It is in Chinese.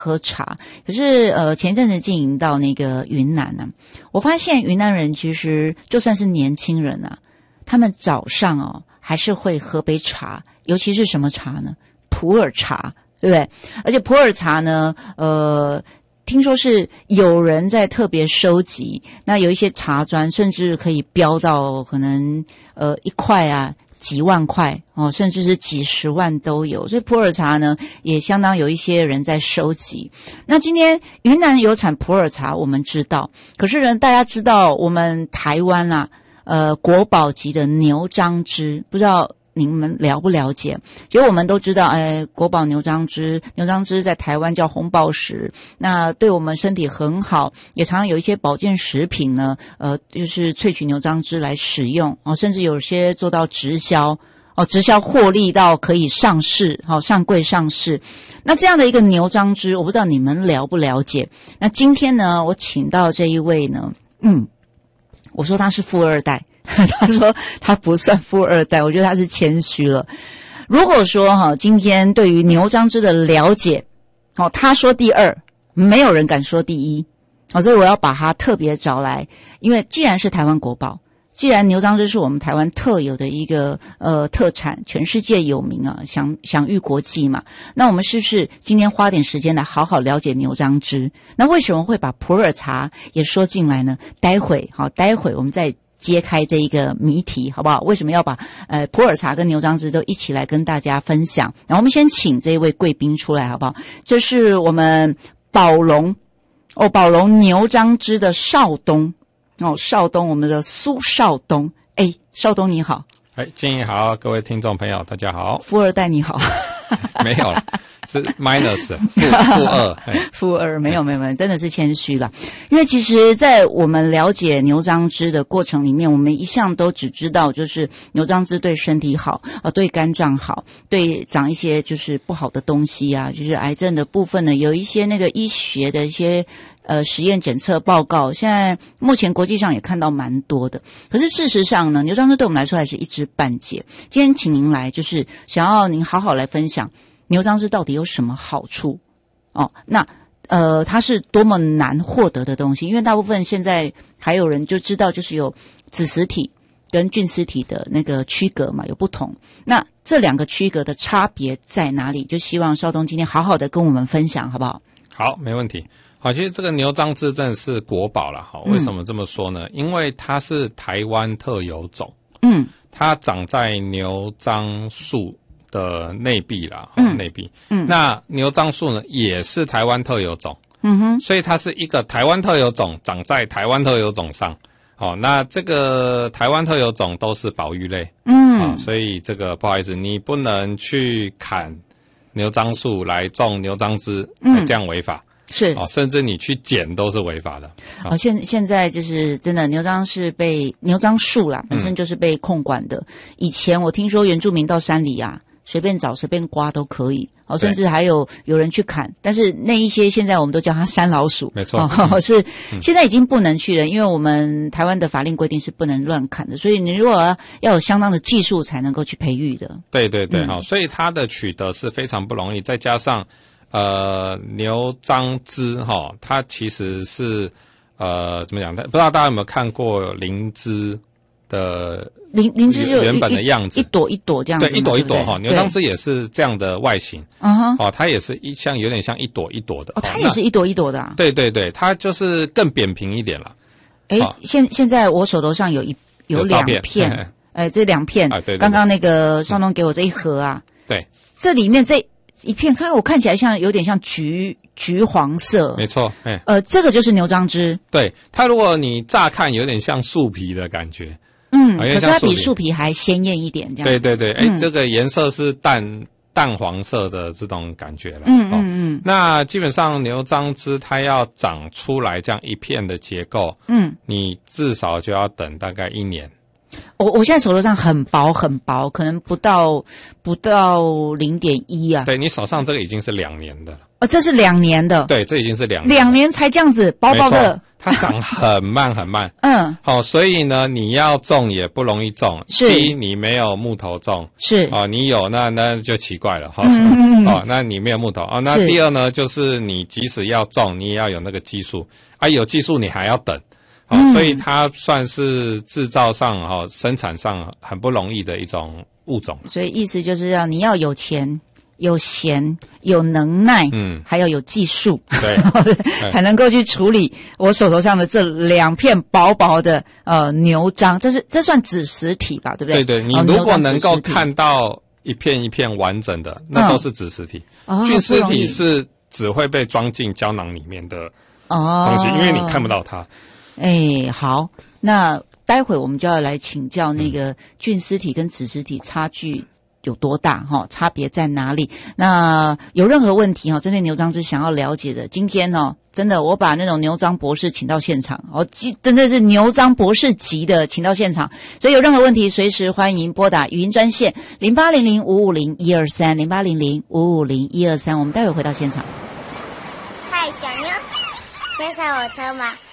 喝茶。可是前一阵子经营到那个云南啊，我发现云南人其实就算是年轻人啊，他们早上还是会喝杯茶，尤其是什么茶呢？普洱茶，对不对？而且普洱茶呢，听说是有人在特别收集，那有一些茶砖甚至可以标到可能1块啊几万块甚至是几十万都有，所以普洱茶呢也相当有一些人在收集。那今天云南有产普洱茶，我们知道，可是呢大家知道我们台湾啊国宝级的牛樟芝，不知道你们了不了解？其实我们都知道，国宝牛樟芝在台湾叫红宝石，那对我们身体很好，也常常有一些保健食品呢，就是萃取牛樟芝来使用甚至有些做到直销获利到可以上市上柜上市。那这样的一个牛樟芝，我不知道你们了不了解？那今天呢，我请到这一位呢，我说他是富二代。他说他不算富二代，我觉得他是谦虚了。如果说今天对于牛樟芝的了解他说第二，没有人敢说第一所以我要把他特别找来，因为既然是台湾国宝，既然牛樟芝是我们台湾特有的一个特产，全世界有名啊，享誉国际嘛，那我们是不是今天花点时间来好好了解牛樟芝？那为什么会把普洱茶也说进来呢？待会我们再揭开这一个谜题，好不好？为什么要把普洱茶跟牛樟芝都一起来跟大家分享？然后我们先请这一位贵宾出来，好不好？这是我们宝龙牛樟芝的少东少东，我们的苏少东。少东你好。 建议好，各位听众朋友大家好。 富二代你好。 没有了，是 minus 负二。 负二，没有，真的是谦虚了。因为其实在我们了解牛樟芝的过程里面，我们一向都只知道就是牛樟芝对身体好对肝脏好，对长一些就是不好的东西啊，就是癌症的部分呢，有一些那个医学的一些实验检测报告，现在目前国际上也看到蛮多的。可是事实上呢，牛樟芝对我们来说还是一知半解。今天请您来，就是想要您好好来分享牛樟芝到底有什么好处那它是多么难获得的东西，因为大部分现在还有人就知道就是有子实体跟菌丝体的那个区隔嘛，有不同。那这两个区隔的差别在哪里？就希望少东今天好好的跟我们分享，好不好？ 好，没问题。好，其实这个牛樟芝真的是国宝啦。为什么这么说呢？因为它是台湾特有种。它长在牛樟树的内壁啦，内壁。那牛樟树呢，也是台湾特有种。所以它是一个台湾特有种长在台湾特有种上。那这个台湾特有种都是保育类。所以这个不好意思，你不能去砍牛樟树来种牛樟芝，这样违法。是甚至你去捡都是违法的。 现在就是真的牛樟树啦，本身就是被控管的。以前我听说原住民到山里啊，随便找随便刮都可以甚至还有人去砍，但是那一些现在我们都叫它山老鼠。 没错。 是现在已经不能去了，因为我们台湾的法令规定是不能乱砍的，所以你如果要有相当的技术才能够去培育的。 对，所以它的取得是非常不容易，再加上牛樟芝它其实是怎么讲？不知道大家有没有看过灵芝的灵芝就原本的样子， 一朵一朵这样子。 对，一朵一朵牛樟芝也是这样的外形。它也是有点像一朵一朵的。 它也是一朵一朵的啊。 对，它就是更扁平一点了。 现在我手头上有两片，这两片，对，刚刚那个少东给我这一盒啊， 对， 这里面这一片，我看起来有点像橘黄色。 没错。 这个就是牛樟芝。对， 它如果你乍看有点像树皮的感觉。 可是它比树皮还鲜艳一点，这样。 对，这个颜色是淡黄色的这种感觉了。那基本上牛樟芝它要长出来这样一片的结构，你至少就要等大概1年。 我现在手头上很薄很薄，可能不到 0.1 啊。 对，你手上这个已经是2年的了。 哦，这是2年的。 对，这已经是2年。 2年才这样子薄薄的。 它长很慢很慢。 嗯。 好，所以呢，你要种也不容易种。 是。 第一，你没有木头种。 是。 哦，你有那就奇怪了哈。哦，那你没有木头哦。那第二呢，就是你即使要种，你也要有那个技术啊，有技术你还要等。所以它算是制造上生产上很不容易的一种物种。 所以意思就是你要有钱、有闲、有能耐，还要有技术， 对， 才能够去处理我手头上的这2片薄薄的牛樟。这算子实体吧，对不对？ 对对，你如果能够看到一片一片完整的，那都是子实体。菌丝体是只会被装进胶囊里面的东西，因为你看不到它。 好，那待会我们就要来请教那个菌丝体跟子实体差距有多大差别在哪里？那有任何问题针对牛樟芝想要了解的，今天真的我把那种牛樟博士请到现场真的是牛樟博士级的请到现场，所以有任何问题随时欢迎拨打语音专线0800550123 0800550123，我们待会回到现场。 嗨，小妞，可以上我车吗？